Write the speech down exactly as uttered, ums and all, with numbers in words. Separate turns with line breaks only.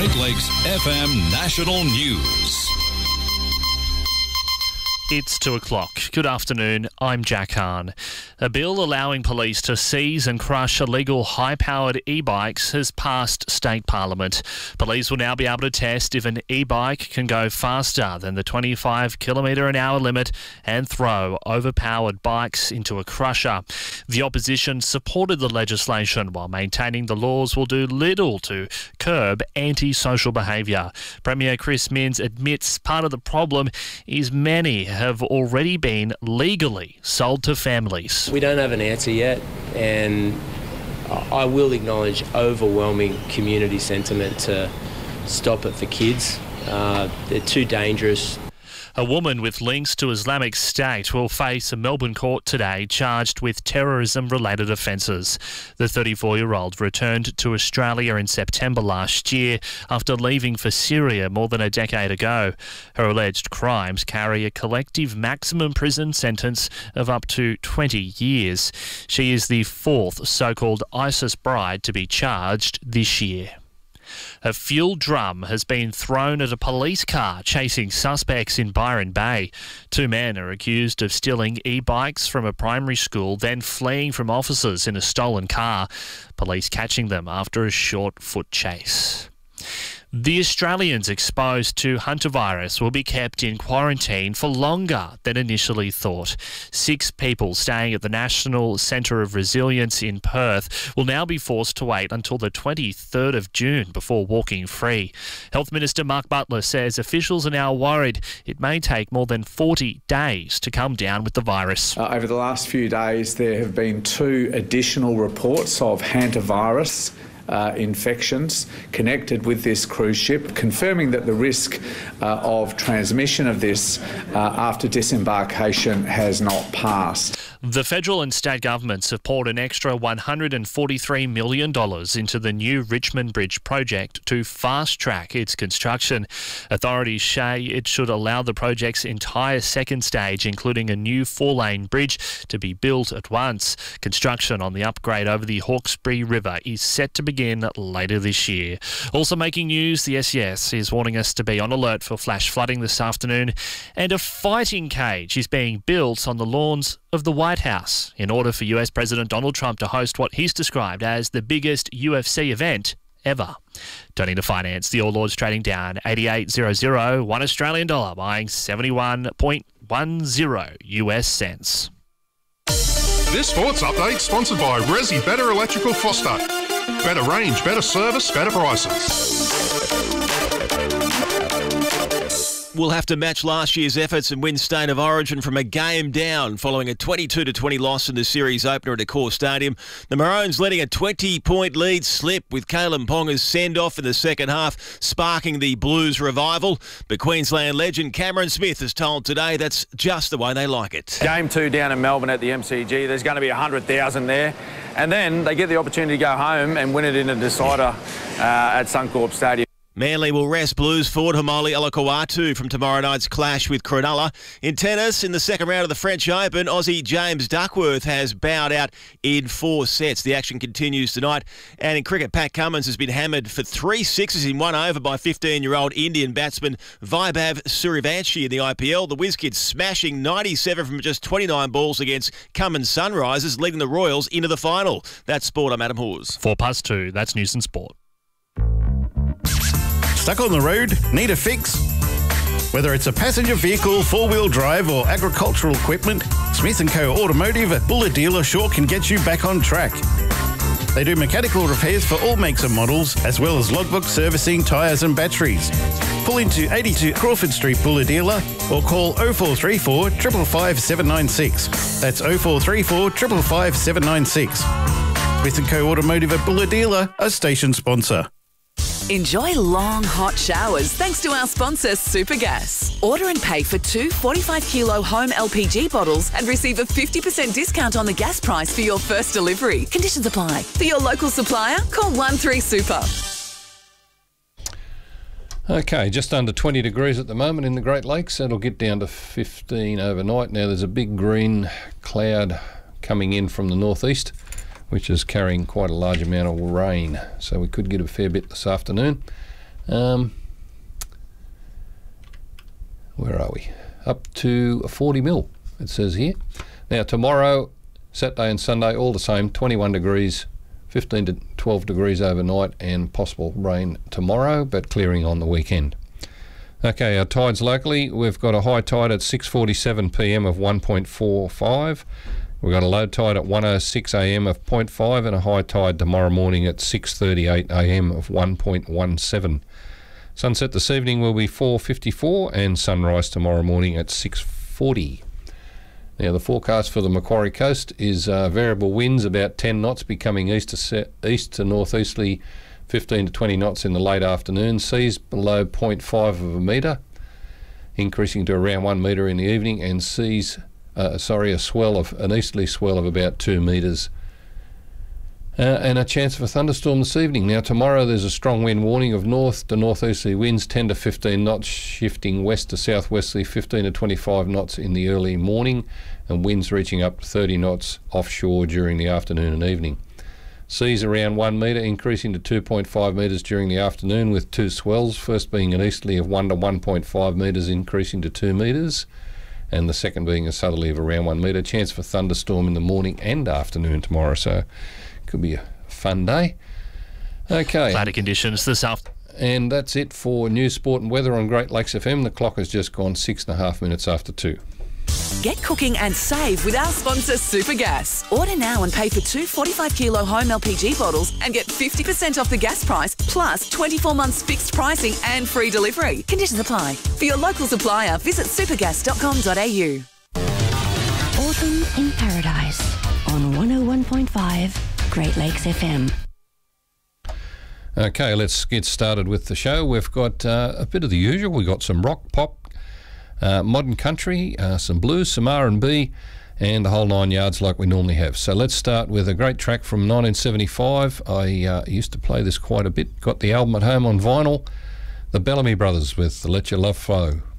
Great Lakes F M National News.
It's two o'clock. Good afternoon, I'm Jack Hahn. A bill allowing police to seize and crush illegal high-powered e-bikes has passed state parliament. Police will now be able to test if an e-bike can go faster than the twenty-five kilometre an hour limit and throw overpowered bikes into a crusher. The opposition supported the legislation while maintaining the laws will do little to curb anti-social behaviour. Premier Chris Minns admits part of the problem is many have already been legally sold to families.
We don't have an answer yet, and I will acknowledge overwhelming community sentiment to stop it for kids. Uh, they're too dangerous.
A woman with links to Islamic State will face a Melbourne court today charged with terrorism-related offences. The thirty-four-year-old returned to Australia in September last year after leaving for Syria more than a decade ago. Her alleged crimes carry a collective maximum prison sentence of up to twenty years. She is the fourth so-called ISIS bride to be charged this year. A fuel drum has been thrown at a police car chasing suspects in Byron Bay. Two men are accused of stealing e-bikes from a primary school, then fleeing from officers in a stolen car. Police catching them after a short foot chase. The Australians exposed to hantavirus will be kept in quarantine for longer than initially thought. Six people staying at the National Centre of Resilience in Perth will now be forced to wait until the twenty-third of June before walking free. Health Minister Mark Butler says officials are now worried it may take more than forty days to come down with the virus.
Uh, over the last few days, there have been two additional reports of hantavirus Uh, infections connected with this cruise ship, confirming that the risk uh, of transmission of this uh, after disembarkation has not passed.
The federal and state governments have poured an extra one hundred forty-three million dollars into the new Richmond Bridge project to fast-track its construction. Authorities say it should allow the project's entire second stage, including a new four-lane bridge, to be built at once. Construction on the upgrade over the Hawkesbury River is set to begin later this year. Also making news, the S E S is warning us to be on alert for flash flooding this afternoon, and a fighting cage is being built on the lawns of the White House in order for U S President Donald Trump to host what he's described as the biggest U F C event ever. Turning to finance, the All Ords trading down eighty-eight hundred, one Australian dollar buying seventy-one point one zero U S cents.
This sports update sponsored by Resi Better Electrical Foster. Better range, better service, better prices.
Will have to match last year's efforts and win State of Origin from a game down following a twenty-two to twenty loss in the series opener at Accor Stadium. The Maroons letting a twenty-point lead slip with Kalen Ponga's send-off in the second half, sparking the Blues revival. But Queensland legend Cameron Smith has told Today that's just the way they like it.
Game two down in Melbourne at the M C G. There's going to be one hundred thousand there. And then they get the opportunity to go home and win it in a decider uh, at Suncorp Stadium.
Manly will rest Blues forward Hamali Alakawatu from tomorrow night's clash with Cronulla. In tennis, in the second round of the French Open, Aussie James Duckworth has bowed out in four sets. The action continues tonight. And in cricket, Pat Cummins has been hammered for three sixes in one over by fifteen-year-old Indian batsman Vaibhav Suryavanshi in the I P L. The WizKid smashing ninety-seven from just twenty-nine balls against Cummins Sunrisers, leading the Royals into the final. That's sport. I'm Adam Hawes.
Four past two, that's news and sport.
Stuck on the road? Need a fix? Whether it's a passenger vehicle, four-wheel drive or agricultural equipment, Smith and Co Automotive at Buller Dealer sure can get you back on track. They do mechanical repairs for all makes and models, as well as logbook servicing, tyres and batteries. Pull into eighty-two Crawford Street Buller Dealer or call oh four three four, five five five, seven nine six. That's oh four three four, five five five, seven nine six. Smith and Co Automotive at Buller Dealer, a station sponsor.
Enjoy long, hot showers thanks to our sponsor, Supergas. Order and pay for two forty-five kilo home L P G bottles and receive a fifty percent discount on the gas price for your first delivery. Conditions apply. For your local supplier, call one three super.
Okay, just under twenty degrees at the moment in the Great Lakes. It'll get down to fifteen overnight. Now there's a big green cloud coming in from the northeast, which is carrying quite a large amount of rain. So we could get a fair bit this afternoon. Um, where are we? Up to forty mil, it says here. Now, tomorrow, Saturday and Sunday, all the same, twenty-one degrees, fifteen to twelve degrees overnight, and possible rain tomorrow, but clearing on the weekend. Okay, our tides locally, we've got a high tide at six forty-seven p m of one point four five. We've got a low tide at one oh six a m of zero point five, and a high tide tomorrow morning at six thirty-eight a m of one point one seven. Sunset this evening will be four fifty-four, and sunrise tomorrow morning at six forty. Now, the forecast for the Macquarie Coast is uh, variable winds about ten knots, becoming east to se- east to northeasterly fifteen to twenty knots in the late afternoon. Seas below zero point five of a metre, increasing to around one metre in the evening, and seas, uh, sorry, a swell of an easterly swell of about two metres. Uh, and a chance of a thunderstorm this evening. Now, tomorrow there's a strong wind warning of north to northeasterly winds, ten to fifteen knots, shifting west to southwesterly, fifteen to twenty-five knots in the early morning, and winds reaching up to thirty knots offshore during the afternoon and evening. Seas around one metre, increasing to two point five metres during the afternoon, with two swells, first being an easterly of one to one point five metres, increasing to two metres, and the second being a southerly of around one metre. Chance for thunderstorm in the morning and afternoon tomorrow, so could be a fun day. Okay.
Cloudy conditions this afternoon.
And that's it for news, sport and weather on Great Lakes F M. The clock has just gone six and a half minutes after two.
Get cooking and save with our sponsor Supergas. Order now and pay for two forty-five kilo home L P G bottles and get fifty percent off the gas price, plus twenty-four months fixed pricing and free delivery. Conditions apply. For your local supplier, visit supergas dot com dot a u.
Autumn in Paradise on one oh one point five Great Lakes F M.
Okay, let's get started with the show. We've got uh, a bit of the usual. We've got some rock, pop, uh, modern country, uh, some blues, some R and B, and the whole nine yards like we normally have. So let's start with a great track from nineteen seventy-five. I uh, used to play this quite a bit. Got the album at home on vinyl. The Bellamy Brothers with Let Your Love Flow.